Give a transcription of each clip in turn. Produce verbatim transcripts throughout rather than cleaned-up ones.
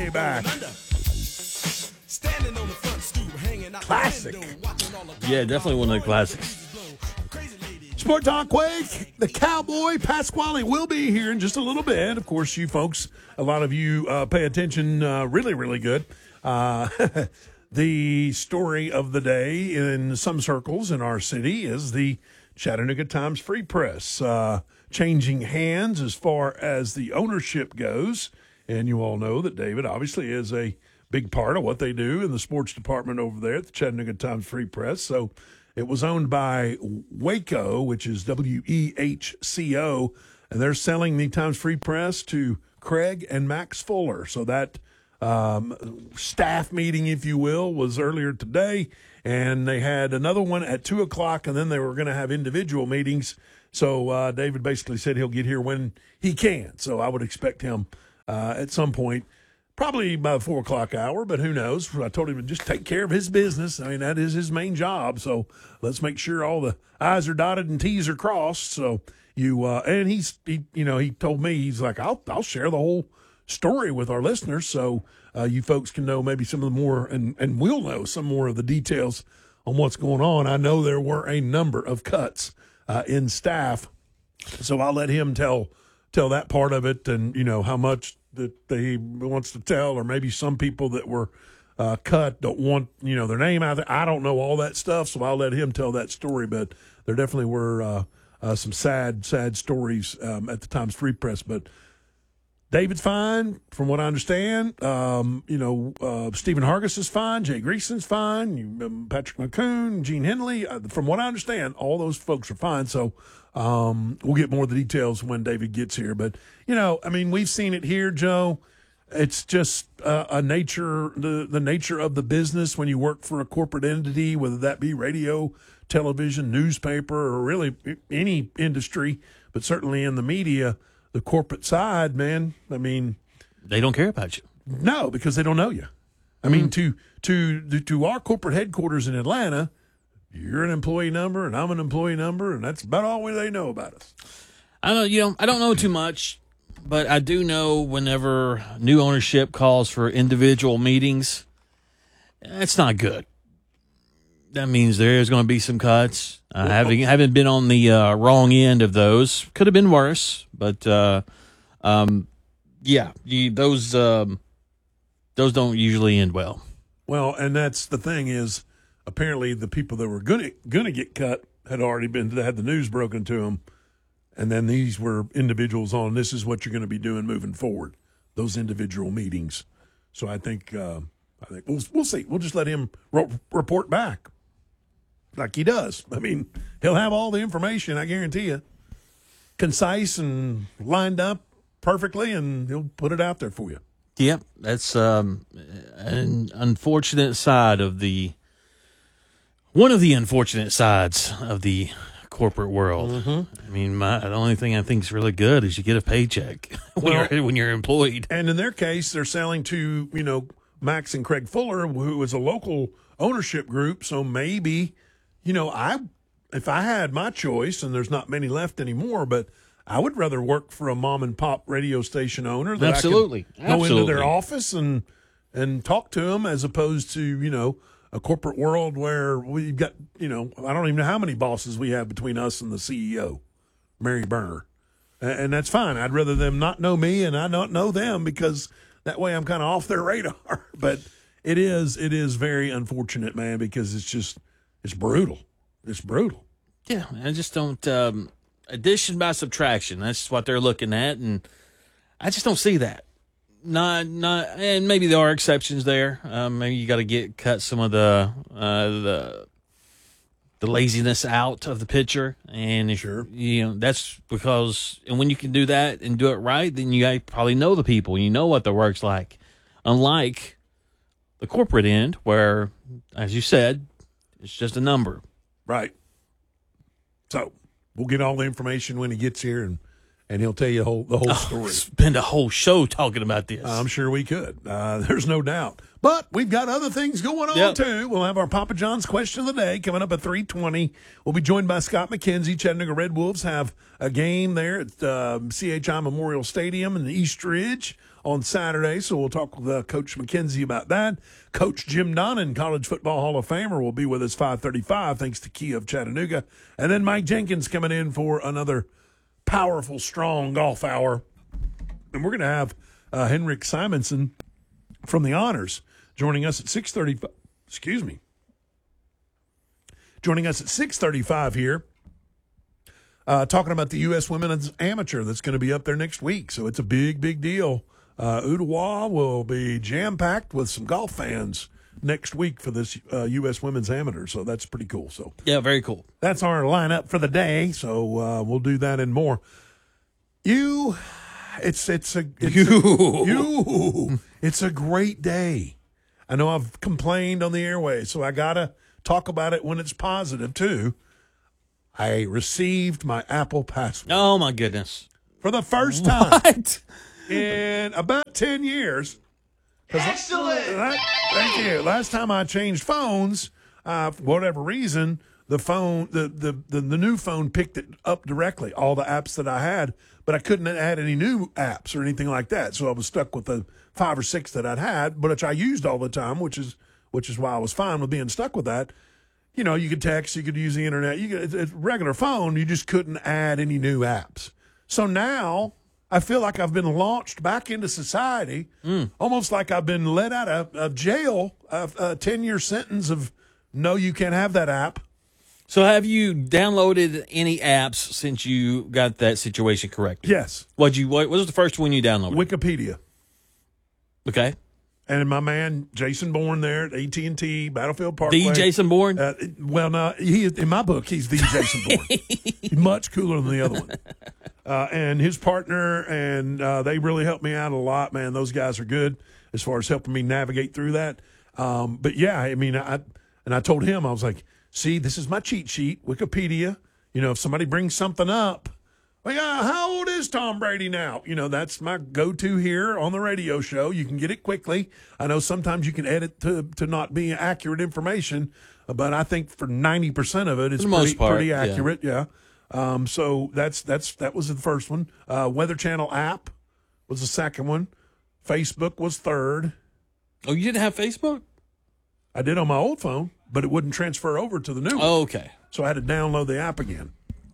way back. Classic. Yeah, definitely one of the classics. Sport Talk Quake, the Cowboy Pasquale will be here in just a little bit. Of course, you folks, a lot of you uh, pay attention uh, really, really good. Uh, the story of the day in some circles in our city is the Chattanooga Times Free Press uh, changing hands as far as the ownership goes. And you all know that David obviously is a big part of what they do in the sports department over there at the Chattanooga Times Free Press. So it was owned by Waco, which is W E H C O, and they're selling the Times Free Press to Craig and Max Fuller. So that um, staff meeting, if you will, was earlier today, and they had another one at two o'clock, and then they were going to have individual meetings. So uh, David basically said he'll get here when he can. So I would expect him uh, at some point, probably by the four o'clock hour, but who knows? I told him to just take care of his business. I mean, that is his main job. So let's make sure all the I's are dotted and T's are crossed. So you, uh, and he's, he, you know, he told me, he's like, I'll, I'll share the whole story with our listeners. So uh, you folks can know maybe some of the more, and, and we'll know some more of the details on what's going on. I know there were a number of cuts uh, in staff. So I'll let him tell, tell that part of it, and, you know, how much that he wants to tell, or maybe some people that were uh, cut don't want, you know, their name out there. I don't know all that stuff, so I'll let him tell that story. But there definitely were uh, uh, some sad, sad stories um, at the Times Free Press. But David's fine, from what I understand. Um, you know, uh, Stephen Hargis is fine. Jay Greason's fine. You, um, Patrick McCoon, Gene Henley. Uh, from what I understand, all those folks are fine. So um, we'll get more of the details when David gets here. But, you know, I mean, we've seen it here, Joe. It's just uh, a nature, the, the nature of the business when you work for a corporate entity, whether that be radio, television, newspaper, or really any industry, but certainly in the media. The corporate side, man, I mean, they don't care about you. No, because they don't know you. I mm. mean, to to to our corporate headquarters in Atlanta, you're an employee number and I'm an employee number, and that's about all they know about us. I don't, you know, I don't know too much, but I do know whenever new ownership calls for individual meetings, it's not good. That means there's going to be some cuts. I uh, haven't, haven't been on the uh, wrong end of those. Could have been worse, but uh, um, yeah, you, those um, those don't usually end well. Well, and that's the thing is, apparently the people that were going to get cut had already been had the news broken to them, and then these were individuals on. This is what you're going to be doing moving forward. Those individual meetings. So I think uh, I think we'll we'll see. We'll just let him ro- report back. Like he does. I mean, he'll have all the information, I guarantee you. Concise and lined up perfectly, and he'll put it out there for you. Yep, that's um, an unfortunate side of the one of the unfortunate sides of the corporate world. Mm-hmm. I mean, my, the only thing I think is really good is you get a paycheck when, well, you're, when you're employed. And in their case, they're selling to, you know, Max and Craig Fuller, who is a local ownership group, so maybe – you know, I if I had my choice, and there's not many left anymore, but I would rather work for a mom and pop radio station owner that Absolutely. I can go Absolutely. into their office and and talk to them, as opposed to, you know, a corporate world where we've got, you know, I don't even know how many bosses we have between us and the C E O, Mary Berner, and, and that's fine. I'd rather them not know me and I not know them, because that way I'm kind of off their radar. But it is it is very unfortunate, man, because it's just. It's brutal. It's brutal. Yeah, I just don't um, addition by subtraction. That's what they're looking at, and I just don't see that. Not, not, and maybe there are exceptions there. Um, maybe you got to get cut some of the uh, the the laziness out of the pitcher, and if, sure, you know that's because, and when you can do that and do it right, then you probably know the people. You know what the work's like. Unlike the corporate end, where, as you said, it's just a number. Right. So we'll get all the information when he gets here, and, and he'll tell you the whole, the whole story. Spend a whole show talking about this. I'm sure we could. Uh, there's no doubt. But we've got other things going on, yep. too. We'll have our Papa John's question of the day coming up at three twenty. We'll be joined by Scott McKenzie. Chattanooga Red Wolves have a game there at uh, C H I Memorial Stadium in East Ridge on Saturday, so we'll talk with uh, Coach McKenzie about that. Coach Jim Donnan, College Football Hall of Famer, will be with us five thirty-five, thanks to Kia of Chattanooga. And then Mike Jenkins coming in for another powerful, strong golf hour. And we're going to have uh, Henrik Simonson from the Honors joining us at six thirty-five. Excuse me. Joining us at six thirty-five here, uh, talking about the U S Women's Amateur that's going to be up there next week. So it's a big, big deal. Uh, Ottawa will be jam-packed with some golf fans next week for this uh, U S Women's Amateur. So that's pretty cool. So yeah, very cool. That's our lineup for the day. So uh, we'll do that and more. You, it's it's a it's you. A, you, it's a great day. I know I've complained on the airways, so I gotta talk about it when it's positive too. I received my Apple password. Oh my goodness! For the first time what? in about ten years. Excellent. That, thank you. Last time I changed phones, uh, for whatever reason, the phone, the, the the the new phone picked it up directly, all the apps that I had, but I couldn't add any new apps or anything like that. So I was stuck with the five or six that I'd had, but which I used all the time, which is which is why I was fine with being stuck with that. You know, you could text, you could use the internet, you could, it's, it's regular phone, you just couldn't add any new apps. So now I feel like I've been launched back into society, mm. almost like I've been let out of, of jail, of a ten-year sentence of no, you can't have that app. So have you downloaded any apps since you got that situation corrected? Yes. What'd you, what was the first one you downloaded? Wikipedia. Okay. And my man Jason Bourne there at A T and T, Battlefield Parkway. The Jason Bourne? Uh, well, no, he is, in my book, he's the Jason Bourne. He's much cooler than the other one. Uh, and his partner, and uh, they really helped me out a lot, man. Those guys are good as far as helping me navigate through that. Um, but, yeah, I mean, I and I told him, I was like, see, this is my cheat sheet, Wikipedia. You know, if somebody brings something up, like, uh, how old is Tom Brady now? You know, that's my go-to here on the radio show. You can get it quickly. I know sometimes you can edit to, to not be accurate information, but I think for ninety percent of it, it's pretty, part, pretty accurate, yeah. yeah. Um, so that's that's that was the first one. Uh, Weather Channel app was the second one. Facebook was third. Oh, you didn't have Facebook? I did on my old phone, but it wouldn't transfer over to the new one. Oh, okay. So I had to download the app again.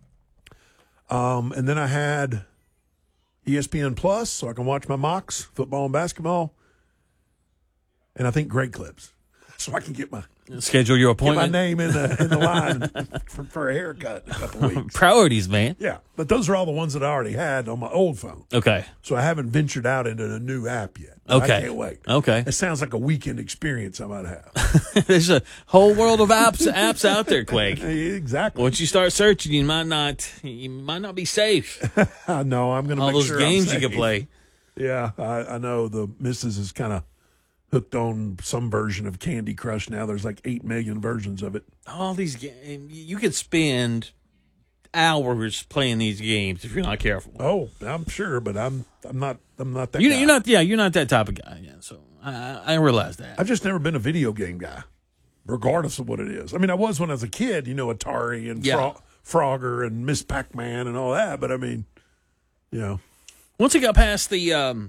Um, and then I had E S P N Plus, so I can watch my mocks, football and basketball, and I think Great Clips, so I can get my schedule your get my appointment. name in the in the line for, for a haircut in a couple of weeks. Priorities, man. Yeah, but those are all the ones that I already had on my old phone. Okay. So I haven't ventured out into a new app yet. Okay. I can't wait. Okay. It sounds like a weekend experience I might have. There's a whole world of apps apps out there, Quake. Exactly. Once you start searching, you might not you might not be safe. I know. I'm going to All make those sure games I'm you can safe. play. Yeah, I, I know the missus is kind of hooked on some version of Candy Crush now. There's like eight million versions of it. All these games, you could spend hours playing these games if you're not careful. Oh, I'm sure, but I'm I'm not I'm not that You, guy. you're not, yeah, you're not that type of guy. Yeah, so I, I realize that. I've just never been a video game guy, regardless of what it is. I mean, I was when I was a kid, you know, Atari and Yeah. Fro- Frogger and Miss Pac-Man and all that. But I mean, you know, Once it got past the, um,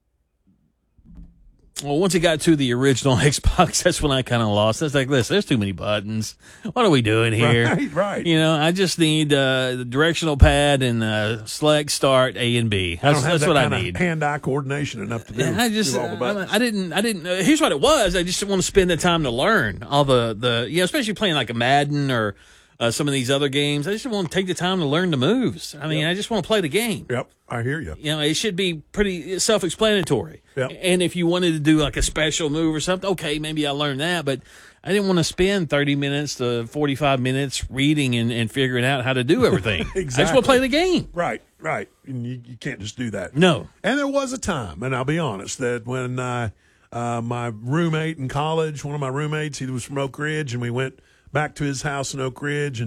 well, once it got to the original Xbox, that's when I kind of lost. It's like, listen, there's too many buttons. What are we doing here? Right, right. You know, I just need uh, the directional pad and uh, select, start, A and B. I That's, don't have that's that what I kind of need. hand-eye coordination enough to do, I just, do all the uh, buttons. I, I didn't, I didn't. Uh, here's what it was. I just didn't want to spend the time to learn all the, the, you know, especially playing like a Madden or uh, some of these other games. I just didn't want to take the time to learn the moves. I mean, Yep. I just want to play the game. Yep, I hear you. You know, it should be pretty self-explanatory. Yep. And if you wanted to do like a special move or something, okay, maybe I learned that. But I didn't want to spend thirty minutes to forty-five minutes reading and, and figuring out how to do everything. I just want Exactly. to play the game. Right, right. And you, you can't just do that. No. And there was a time, and I'll be honest, that when uh, uh, my roommate in college, one of my roommates, he was from Oak Ridge, and we went back to his house in Oak Ridge, and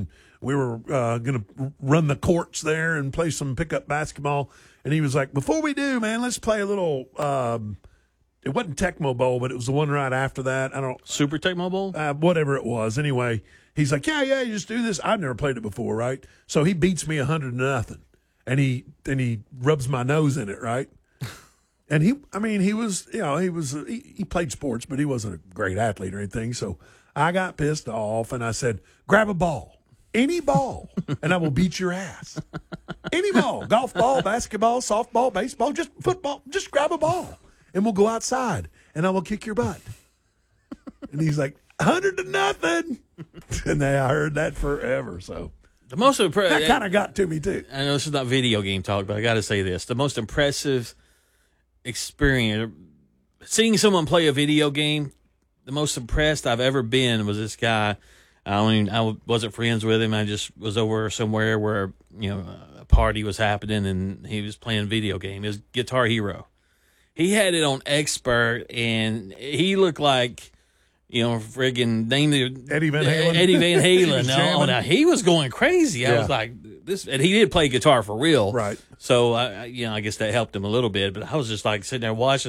we were uh, going to run the courts there and play some pickup basketball. And he was like, before we do, man, let's play a little. Um, it wasn't Tecmo Bowl, but it was the one right after that. I don't Super Tecmo Bowl? Uh, whatever it was. Anyway, he's like, yeah, yeah, you just do this. I've never played it before, right? So he beats me a hundred to nothing, and he and he rubs my nose in it, right? And he, I mean, he was, you know, he was, he, he played sports, but he wasn't a great athlete or anything. So I got pissed off, and I said, grab a ball, any ball, and I will beat your ass. Any ball, golf ball, basketball, softball, baseball, just football, just grab a ball, and we'll go outside, and I will kick your butt. And he's like, hundred to nothing. And they, I heard that forever. So The most impressive. that kind of got to me too. I know this is not video game talk, but I got to say this: the most impressive experience, seeing someone play a video game, the most impressed I've ever been was this guy. I don't even, I wasn't friends with him. I just was over somewhere where, you know, a party was happening and he was playing video game. It was Guitar Hero. He had it on expert, and he looked like, you know, friggin' name it, Eddie Van Halen. Eddie Van He Halen. was no, jamming. no, he was going crazy. I Yeah. was like, this, and he did play guitar for real, Right. So, I, I- you know, I guess that helped him a little bit. But I was just like sitting there watching.